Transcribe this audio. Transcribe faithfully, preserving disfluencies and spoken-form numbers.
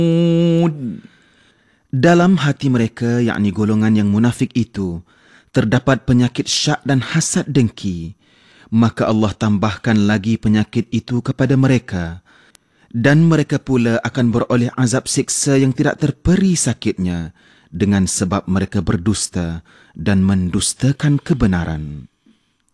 Dalam hati mereka, yakni golongan yang munafik itu, terdapat penyakit syak dan hasad dengki. Maka Allah tambahkan lagi penyakit itu kepada mereka. Dan mereka pula akan beroleh azab siksa yang tidak terperi sakitnya dengan sebab mereka berdusta dan mendustakan kebenaran.